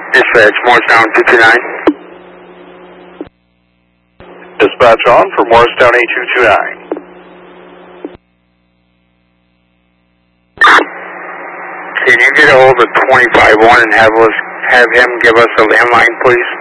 Dispatch, Morristown 229. Dispatch on for Morristown 8229. Can you get a hold of 25-1 and have him give us a landline, please?